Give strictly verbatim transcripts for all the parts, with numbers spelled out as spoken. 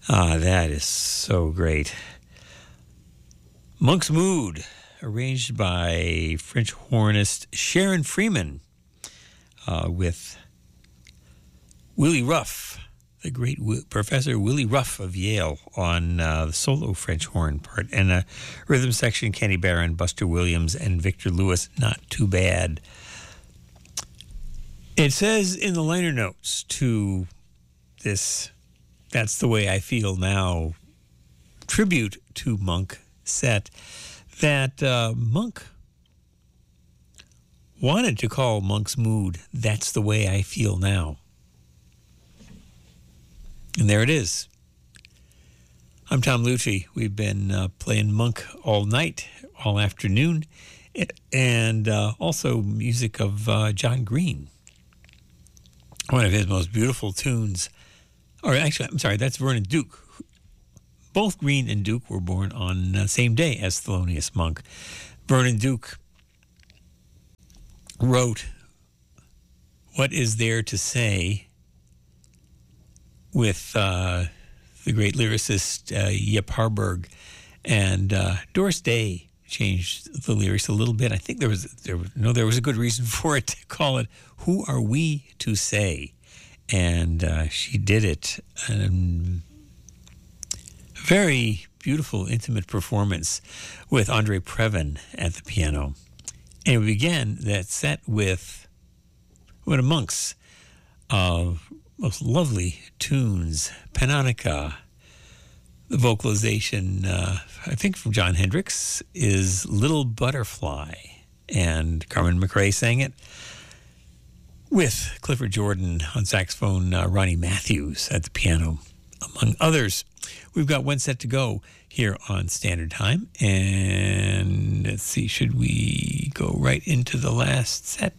Ah, that is so great. Monk's Mood, arranged by French hornist Sharon Freeman, uh, with Willie Ruff, the great w- Professor Willie Ruff of Yale, on uh, the solo French horn part, and a rhythm section, Kenny Barron, Buster Williams, and Victor Lewis. Not too bad. It says in the liner notes to this That's the Way I Feel Now tribute to Monk set that uh, Monk wanted to call Monk's Mood That's the Way I Feel Now. And there it is. I'm Tom Lucci. We've been uh, playing Monk all night, all afternoon, and uh, also music of uh, John Green. One of his most beautiful tunes. Or actually, I'm sorry, that's Vernon Duke. Both Green and Duke were born on the same day as Thelonious Monk. Vernon Duke wrote What Is There to Say with uh, the great lyricist uh, Yip Harburg, and uh, Doris Day changed the lyrics a little bit. I think there was there was, no there was a good reason for it to call it "Who Are We to Say," and uh, she did it. Um, very beautiful, intimate performance with Andre Previn at the piano, and we began that set with one of Monk's Uh, most lovely tunes, Panonica. The vocalization, uh, I think from John Hendricks, is Little Butterfly, and Carmen McRae sang it with Clifford Jordan on saxophone, uh, Ronnie Matthews at the piano, among others. We've got one set to go here on Standard Time, and let's see, should we go right into the last set?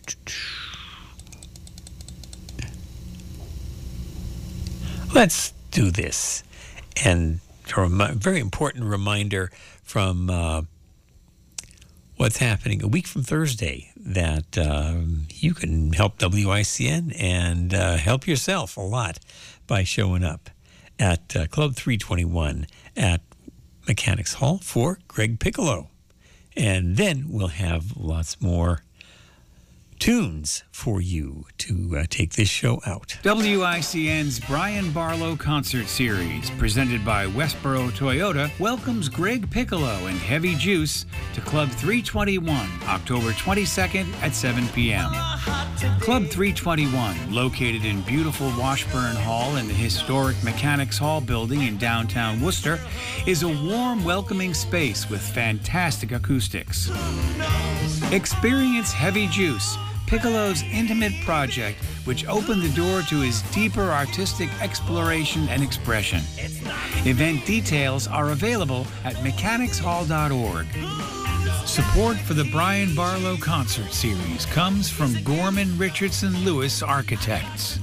Let's do this. And a rem- very important reminder from uh, what's happening a week from Thursday, that um, you can help W I C N and uh, help yourself a lot by showing up at uh, Club three twenty-one at Mechanics Hall for Greg Piccolo. And then we'll have lots more tunes for you to uh, take this show out. W I C N's Brian Barlow Concert Series, presented by Westboro Toyota, welcomes Greg Piccolo and Heavy Juice to Club three twenty-one, October twenty-second at seven p.m. Club three twenty-one, located in beautiful Washburn Hall in the historic Mechanics Hall building in downtown Worcester, is a warm, welcoming space with fantastic acoustics. Experience Heavy Juice, Piccolo's intimate project, which opened the door to his deeper artistic exploration and expression. Event details are available at mechanics hall dot org. Support for the Brian Barlow Concert Series comes from Gorman Richardson Lewis Architects.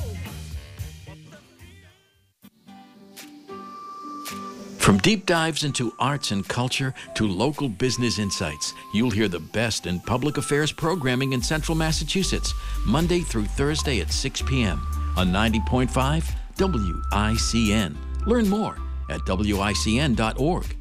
From deep dives into arts and culture to local business insights, you'll hear the best in public affairs programming in Central Massachusetts, Monday through Thursday at six p.m. on ninety point five W I C N. Learn more at W I C N dot org.